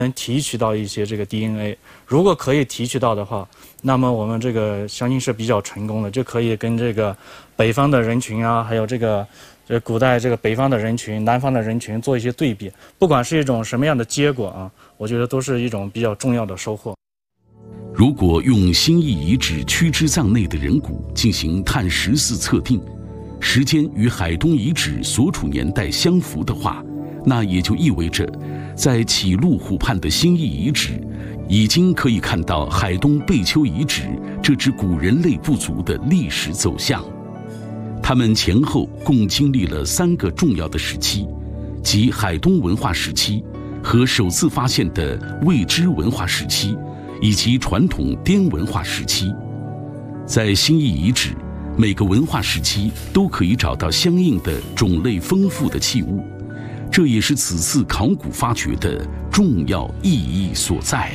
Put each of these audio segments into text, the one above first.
能提取到一些这个 DNA。如果可以提取到的话，那么我们这个相信是比较成功的，就可以跟这个北方的人群啊，还有这古代这个北方的人群、南方的人群做一些对比，不管是一种什么样的结果啊，我觉得都是一种比较重要的收获。 如果用新义遗址躯之脏内的人骨进行碳14测定，时间与海东遗址所处年代相符的话，那也就意味着，在启路湖畔的新义遗址，已经可以看到海东贝丘遗址这支古人类部族的历史走向。他们前后共经历了3个重要的时期，即海东文化时期和首次发现的未知文化时期，以及传统滇文化时期。在新义遗址，每个文化时期都可以找到相应的种类丰富的器物，这也是此次考古发掘的重要意义所在。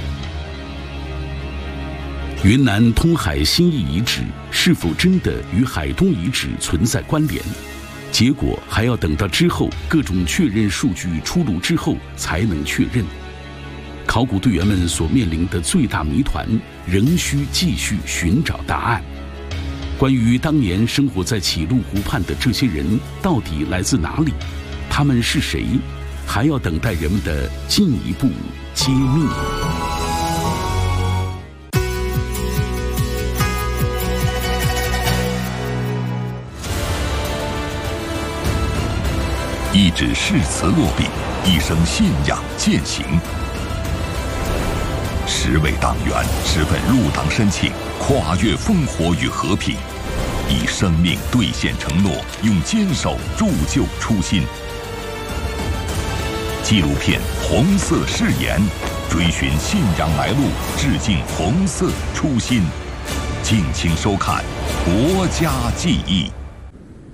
云南通海新义遗址是否真的与海东遗址存在关联？结果还要等到之后各种确认数据出炉之后才能确认。考古队员们所面临的最大谜团，仍需继续寻找答案。关于当年生活在启路湖畔的这些人到底来自哪里，他们是谁，还要等待人们的进一步揭秘。 一纸誓词落笔，一生信仰践行。10位党员10份入党申请，跨越烽火与和平，以生命兑现承诺，用坚守铸就初心。纪录片《红色誓言》，追寻信仰来路，致敬红色初心。敬请收看《国家记忆》。